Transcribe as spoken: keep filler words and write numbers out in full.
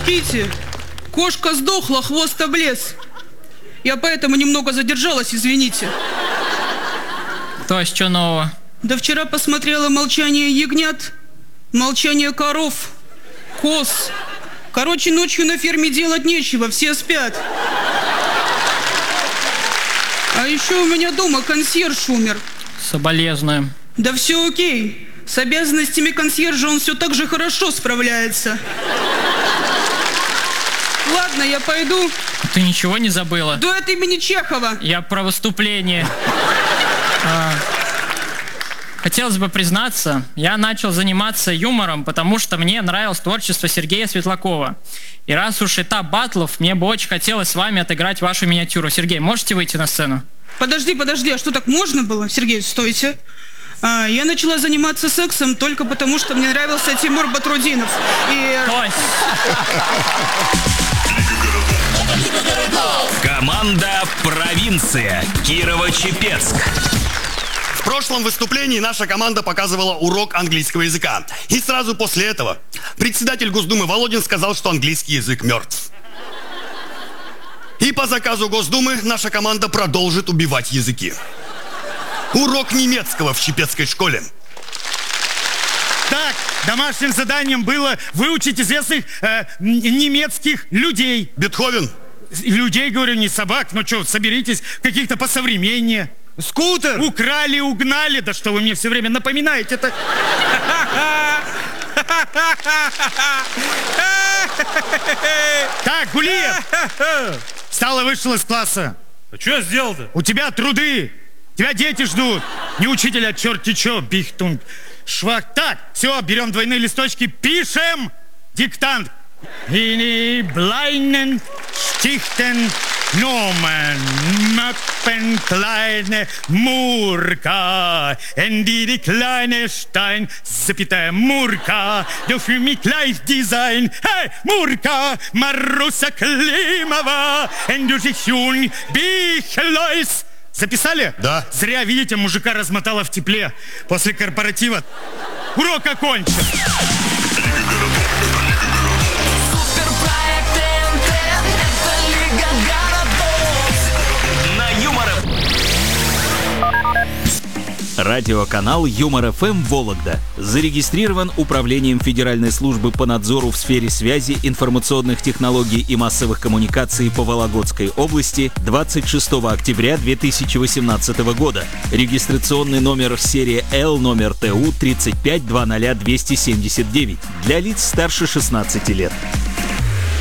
Простите, кошка сдохла, хвост облез. Я поэтому немного задержалась, извините. То есть, что нового? Да вчера посмотрела «Молчание ягнят», «Молчание коров», «Коз». Короче, ночью на ферме делать нечего, все спят. А еще у меня дома консьерж умер. Соболезную. Да все окей. С обязанностями консьержа он все так же хорошо справляется. Ладно, я пойду. Ты ничего не забыла? Дуэт имени Чехова. Я про выступление. А, хотелось бы признаться, я начал заниматься юмором, потому что мне нравилось творчество Сергея Светлакова. И раз уж этап баттлов, мне бы очень хотелось с вами отыграть вашу миниатюру. Сергей, можете выйти на сцену? Подожди, подожди, а что, так можно было? Сергей, стойте. А, я начала заниматься сексом только потому, что мне нравился Тимур Батрудинов. И... Команда «Провинция». Кирово-Чепецк. В прошлом выступлении наша команда показывала урок английского языка. И сразу после этого председатель Госдумы Володин сказал, что английский язык мертв. И по заказу Госдумы наша команда продолжит убивать языки. Урок немецкого в Чепецкой школе. Так, домашним заданием было выучить известных э, немецких людей. Бетховен? Людей, говорю, не собак. Ну что, соберитесь, каких-то посовременнее. Скутер? Украли, угнали. Да что вы мне все время напоминаете это? Так, Гулиев, встал и вышел из класса. А что я сделал-то? У тебя труды. Тебя дети ждут. Не учителя, черти чё, бихтунг. Швах. Так, все, берем двойные листочки, пишем диктант. Ини блайнен штихтен Nomen, Möppen, kleine Murka, in die die kleine Stein, запятая Мурка, du für mich gleich design, hey, Мурка, Маруся Климова, in du dich jung, Бихлойс. Записали? Да. Зря, видите, мужика размотало в тепле после корпоратива. Урок окончен. Радиоканал Юмор эф эм Вологда зарегистрирован Управлением Федеральной службы по надзору в сфере связи, информационных технологий и массовых коммуникаций по Вологодской области двадцать шестого октября две тысячи восемнадцатого года. Регистрационный номер серия Л, номер Т У тридцать пять двадцать двести семьдесят девять для лиц старше шестнадцати лет.